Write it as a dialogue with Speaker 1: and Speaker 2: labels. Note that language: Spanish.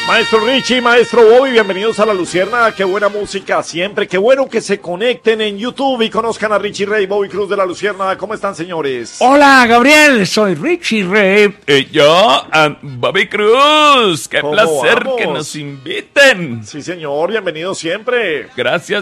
Speaker 1: Maestro Richie, Maestro Bobby, bienvenidos a La Luciérnaga, qué buena música siempre, qué bueno que se conecten en YouTube y conozcan a Richie Ray, Bobby Cruz de La Luciérnaga. ¿Cómo están, señores?
Speaker 2: Hola, Gabriel, soy Richie Ray.
Speaker 3: Y yo, Bobby Cruz. Qué
Speaker 1: ¿Cómo
Speaker 3: placer
Speaker 1: vamos?
Speaker 3: que nos inviten.
Speaker 1: Sí, señor, bienvenido siempre.
Speaker 3: Gracias.